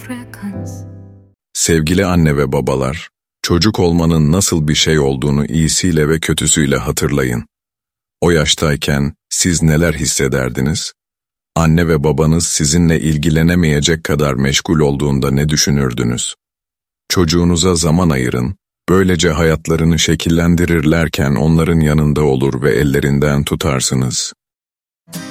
Sevgili anne ve babalar, çocuk olmanın nasıl bir şey olduğunu iyisiyle ve kötüsüyle hatırlayın. O yaştayken siz neler hissederdiniz? Anne ve babanız sizinle ilgilenemeyecek kadar meşgul olduğunda ne düşünürdünüz? Çocuğunuza zaman ayırın, böylece hayatlarını şekillendirirlerken onların yanında olur ve ellerinden tutarsınız.